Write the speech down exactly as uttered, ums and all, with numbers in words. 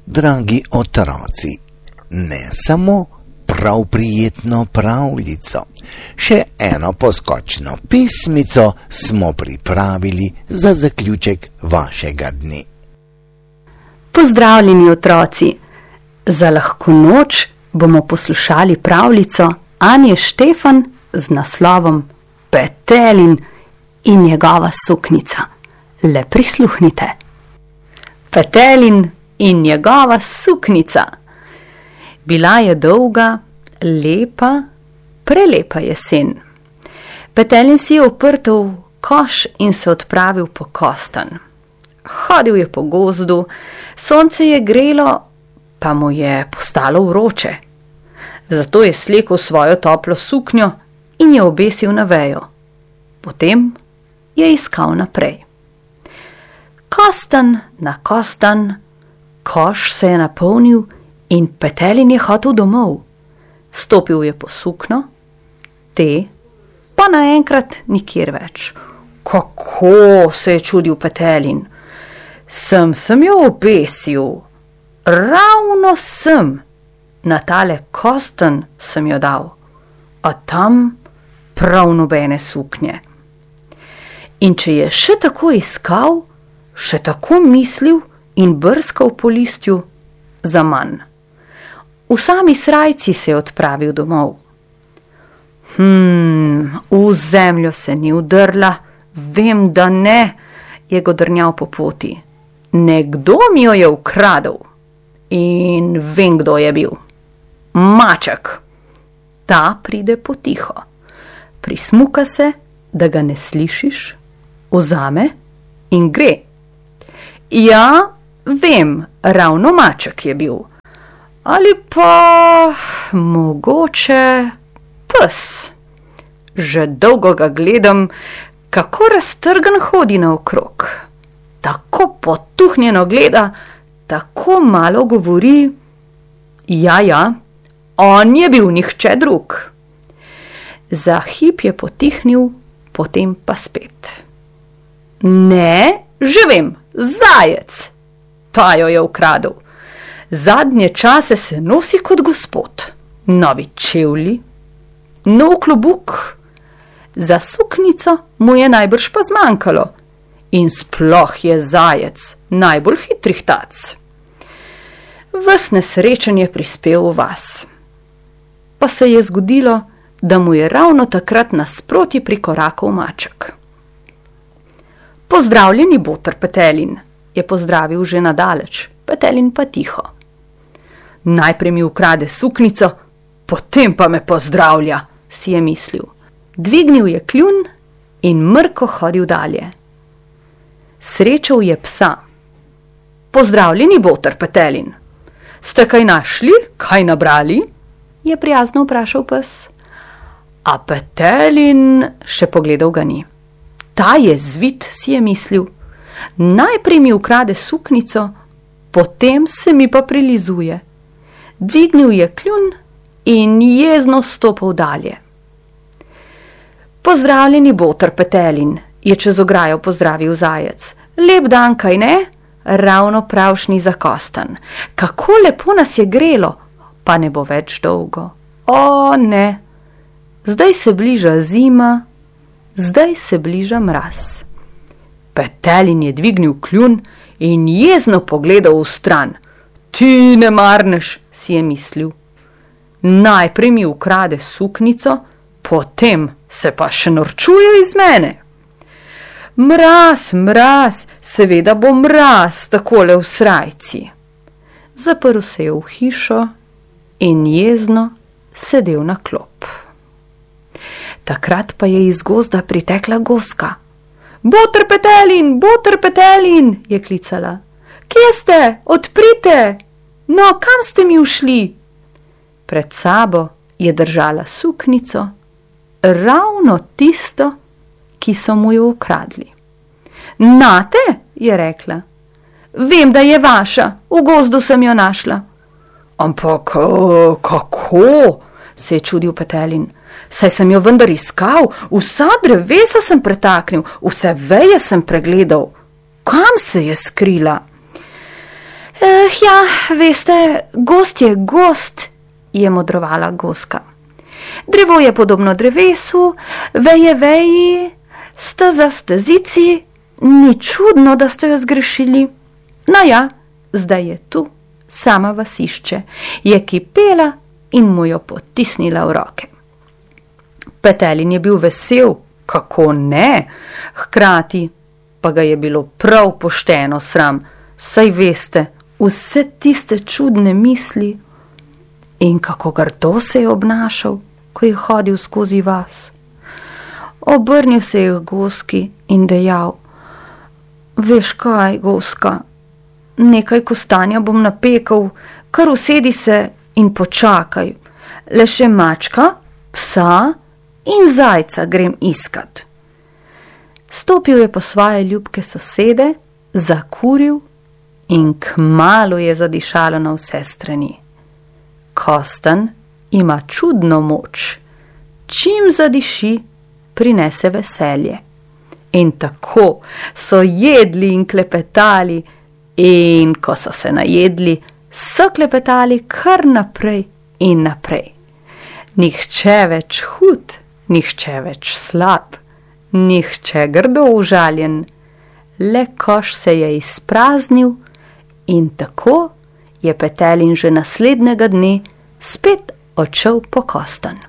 Dragi otroci, ne samo prav prijetno pravljico, še eno poskočno pismico smo pripravili za zaključek vašega dne. Pozdravljeni otroci! Za lahko noč bomo poslušali pravljico Anje Štefan z naslovom Petelin in njegova suknica. Le prisluhnite. Petelin in njegova suknica. Bila je dolga, lepa, prelepa jesen. Petelin si je uprtal koš in se odpravil po kostanj. Hodil je po gozdu, sonce je grelo, pa mu je postalo vroče. Zato je slekel svojo toplo suknjo in je obesil na vejo. Potem je iskal naprej. Kostan na kostan, koš se je napolnil in Petelin je hotel domov. Stopil je po sukno, te pa naenkrat nikjer več. Kako, se je čudil Petelin. Sem sem jo obesil, ravno sem, na tale kostanj sem jo dal, a tam prav nobene suknje. In če je še tako iskal, še tako mislil in brskal po listju, zaman. V sami srajci se je odpravil domov. Hmm, v zemljo se ni udrla, vem, da ne, je godrnjal po poti. Nekdo mi jo je ukradel in vem, kdo je bil. Maček. Ta pride potiho. Prismuka se, da ga ne slišiš, vzame in gre. Ja, vem, ravno maček je bil. Ali pa mogoče pes. Že dolgo ga gledam, kako raztrgan hodi naokrog. Tako potuhnjeno gleda, tako malo govori. Ja, ja, on je bil nihče drug. Za hip je potihnil, potem pa spet. Ne, že vem, zajec. Ta jo je ukradel. Zadnje čase se nosi kot gospod. Novi čevlji, nov klobuk. Za suknico mu je najbrž pa zmanjkalo. In sploh je zajec najbolj hitrih tac. Ves nesrečen je prispel v vas. Pa se je zgodilo, da mu je ravno takrat nasproti prikorakal maček. Pozdravljeni, boter Petelin, je pozdravil že nadaleč, Petelin pa tiho. Najprej mi ukrade suknico, potem pa me pozdravlja, si je mislil. Dvignil je kljun in mrko hodil dalje. Srečal je psa. Pozdravljeni, boter Petelin. Ste kaj našli, kaj nabrali? Je prijazno vprašal pes. A Petelin še pogledal ga ni. Ta je zvit, si je mislil. Najprej mi ukrade suknico, potem se mi pa prilizuje. Dvignil je kljun in jezno stopil dalje. Pozdravljeni, boter Petelin, je čez ograjo pozdravil zajec. Lep dan, kaj ne? Ravno pravšnji za kostanj. Kako lepo nas je grelo, pa ne bo več dolgo. O, ne. Zdaj se bliža zima, zdaj se bliža mraz. Petelin je dvignil kljun in jezno pogledal v stran. Ti ne marneš, si je mislil. Najprej mi ukrade suknico, potem se pa še norčuje iz mene. Mraz, mraz, seveda bo mraz takole v srajci. Zaprl se je v hišo in jezno sedel na klop. Takrat pa je iz gozda pritekla goska. Boter Petelin, boter Petelin, je klicala. Kje ste? Odprite! No, kam ste mi ušli? Pred sabo je držala suknico, ravno tisto, ki so mu jo ukradli. Nate, je rekla. Vem, da je vaša, v gozdu sem jo našla. Ampak kako? Se je čudil Petelin. Saj sem jo vendar iskal, vsa drevesa sem pretaknil, vse veje sem pregledal. Kam se je skrila? Eh, ja, veste, gost je gost, je modrovala Goska. Drevo je podobno drevesu, veje veji, steza stezici, ni čudno, da ste jo zgrešili. No ja, zdaj je tu, sama vas išče, je kipela in mu jo potisnila v roke. Petelin je bil vesel, kako ne, hkrati pa ga je bilo prav pošteno sram, saj veste, vse tiste čudne misli in kako grdo se je obnašal, ko je hodil skozi vas. Obrnil se je k Goski in dejal: veš kaj, Goska, nekaj kostanja bom napekal, kar usedi se in počakaj, le še mačka, psa in zajca grem iskat. Stopil je po svoje ljubke sosede, zakuril in kmalu je zadišalo na vse strani. Kostanj ima čudno moč, čim zadiši, prinese veselje. In tako so jedli in klepetali, in ko so se najedli, so klepetali kar naprej in naprej. Nihče več hud, nihče več slab, nihče grdo užaljen, le koš se je izpraznil in tako je Petelin že naslednjega dne spet odšel po kostanj.